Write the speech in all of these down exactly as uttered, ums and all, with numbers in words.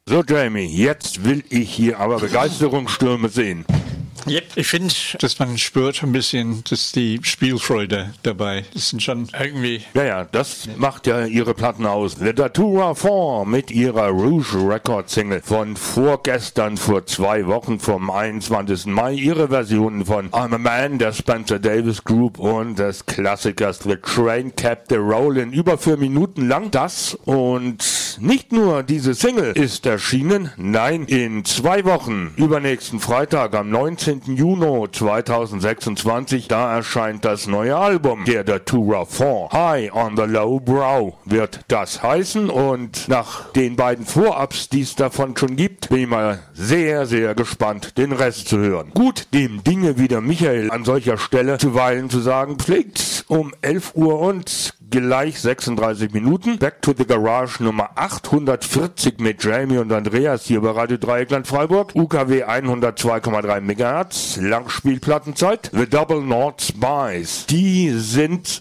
So Jamie, jetzt will ich hier aber Begeisterungsstürme sehen. Ja, ich finde, dass man spürt ein bisschen, dass die Spielfreude dabei ist. Sind schon irgendwie... Ja, ja, das macht ja ihre Platten aus. The Datura vier mit ihrer Rouge Record Single von vorgestern, vor zwei Wochen, vom einundzwanzigsten Mai. Ihre Versionen von I'm a Man, der Spencer Davis Group und des Klassikers The Train Kept the Rollin'. Über vier Minuten lang das. Und nicht nur diese Single ist erschienen, nein, in zwei Wochen, übernächsten Freitag am neunzehnten Juni zweitausendsechsundzwanzig, da erscheint das neue Album der Datura vier. High on the Low Brow wird das heißen, und nach den beiden Vorabs, die es davon schon gibt, bin ich mal sehr, sehr gespannt, den Rest zu hören. Gut, dem Dinge, wie der Michael an solcher Stelle zuweilen zu sagen pflegt, um elf Uhr und gleich sechsunddreißig Minuten. Back to the Garage Nummer achthundertvierzig mit Jamie und Andreas hier bei Radio Dreieckland Freiburg. U K W hundertzwei Komma drei Megahertz. Langspielplattenzeit. The Double North Spies. Die sind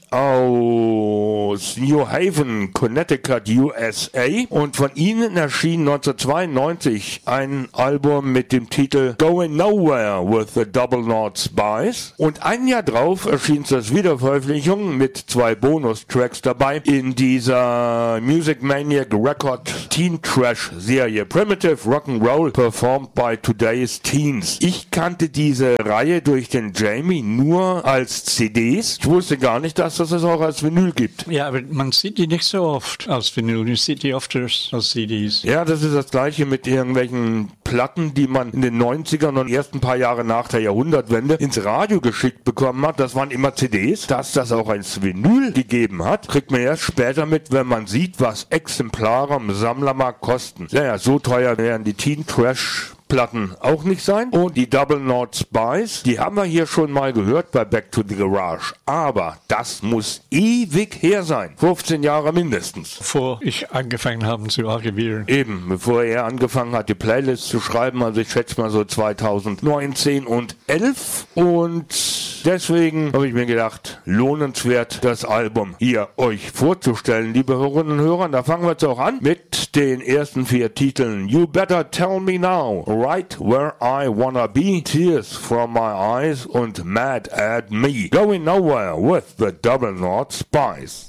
aus New Haven, Connecticut, U S A. Und von ihnen erschien neunzehnhundertzweiundneunzig ein Album mit dem Titel Going Nowhere with the Double North Spies. Und ein Jahr drauf erschien das Wiederveröffentlichung mit zwei Bonus Tracks dabei in dieser Music Maniac Record Teen Trash Serie Primitive Rock'n'Roll performed by today's teens. Ich kannte diese Reihe durch den Jamie nur als C Ds. Ich wusste gar nicht, dass das es auch als Vinyl gibt. Ja, aber man sieht die nicht so oft als Vinyl. Man sieht die oft als C Ds. Ja, das ist das Gleiche mit irgendwelchen Platten, die man in den neunzigern und ersten paar Jahre nach der Jahrhundertwende ins Radio geschickt bekommen hat. Das waren immer C Ds. Dass das auch als Vinyl gegeben hat, kriegt man erst später mit, wenn man sieht, was Exemplare am Sammlermarkt kosten. Naja, so teuer wären die Teen Trash Platten auch nicht sein. Und die Double North Spies, die haben wir hier schon mal gehört bei Back to the Garage. Aber das muss ewig her sein. fünfzehn Jahre mindestens. Bevor ich angefangen habe zu archivieren. Eben, bevor er angefangen hat, die Playlist zu schreiben. Also ich schätze mal so zweitausendneunzehn und elf. Und deswegen habe ich mir gedacht, lohnenswert, das Album hier euch vorzustellen, liebe Hörerinnen und Hörer. Da fangen wir jetzt auch an mit den ersten vier Titeln. You Better Tell Me Now, Right Where I Wanna Be, Tears From My Eyes und Mad at Me. Going Nowhere with the Double North Spies.